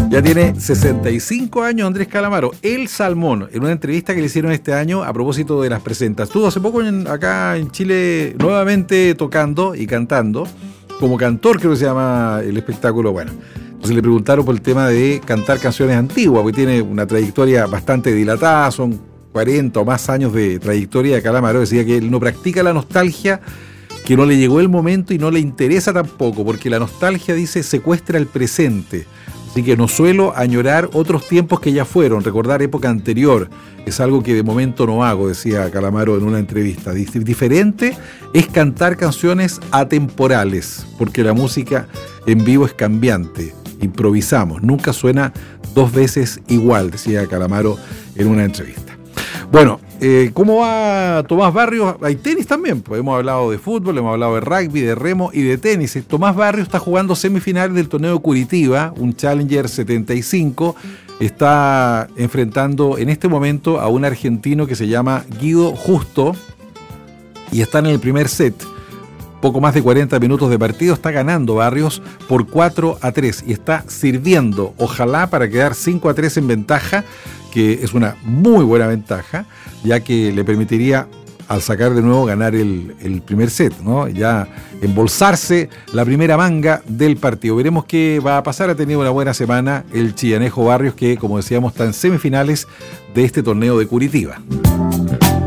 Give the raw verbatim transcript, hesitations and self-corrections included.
Ya tiene sesenta y cinco años Andrés Calamaro, el Salmón, en una entrevista que le hicieron este año a propósito de las presentas. Estuvo hace poco en, acá en Chile nuevamente tocando y cantando, como cantor creo que se llama el espectáculo. Bueno, entonces le preguntaron por el tema de cantar canciones antiguas, porque tiene una trayectoria bastante dilatada, son cuarenta o más años de trayectoria de Calamaro. Decía que él no practica la nostalgia, que no le llegó el momento y no le interesa tampoco, porque la nostalgia, dice, secuestra el presente. Así que no suelo añorar otros tiempos que ya fueron, recordar época anterior. Es algo que de momento no hago, decía Calamaro en una entrevista. Diferente es cantar canciones atemporales, porque la música en vivo es cambiante. Improvisamos, nunca suena dos veces igual, decía Calamaro en una entrevista. Bueno, eh, ¿cómo va Tomás Barrios? Hay tenis también, pues hemos hablado de fútbol, hemos hablado de rugby, de remo y de tenis. Tomás Barrios está jugando semifinales del torneo de Curitiba, un Challenger setenta y cinco. Está enfrentando en este momento a un argentino que se llama Guido Justo y están en el primer set. Poco más de cuarenta minutos de partido, está ganando Barrios por cuatro a tres y está sirviendo, ojalá, para quedar cinco a tres en ventaja, que es una muy buena ventaja, ya que le permitiría, al sacar de nuevo, ganar el, el primer set, ¿no? Ya embolsarse la primera manga del partido. Veremos qué va a pasar. Ha tenido una buena semana el chillanejo Barrios, que, como decíamos, está en semifinales de este torneo de Curitiba.